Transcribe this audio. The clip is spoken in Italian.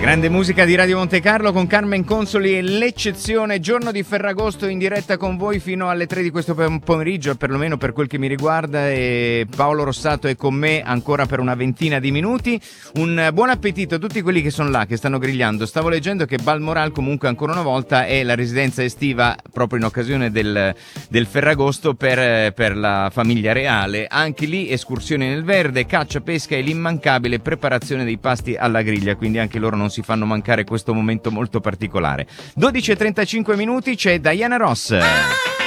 Grande musica di Radio Monte Carlo con Carmen Consoli e l'eccezione. Giorno di Ferragosto in diretta con voi fino alle 3 di questo pomeriggio, perlomeno per quel che mi riguarda, e Paolo Rossato è con me ancora per una ventina di minuti. Un buon appetito a tutti quelli che sono là, che stanno grigliando. Stavo leggendo che Balmoral comunque ancora una volta è la residenza estiva proprio in occasione del Ferragosto per la famiglia reale. Anche lì escursioni nel verde, caccia, pesca e l'immancabile preparazione dei pasti alla griglia, quindi anche loro non si fanno mancare questo momento molto particolare. 12:35 minuti, c'è Diana Ross.